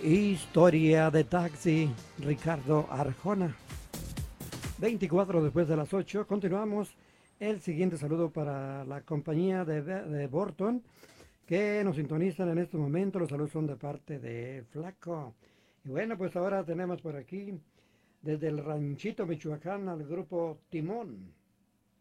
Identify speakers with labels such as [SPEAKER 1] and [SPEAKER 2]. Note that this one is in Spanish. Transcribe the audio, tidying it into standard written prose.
[SPEAKER 1] Historia de taxi, Ricardo Arjona. 24 después de las 8. Continuamos. El siguiente saludo para la compañía de Borton, que nos sintonizan en este momento. Los saludos son de parte de Flaco. Y bueno, pues ahora tenemos por aquí, desde el Ranchito, Michoacán, al grupo Timón.